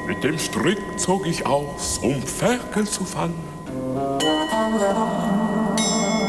Mit dem Strick zog ich aus, um Ferkel zu fangen.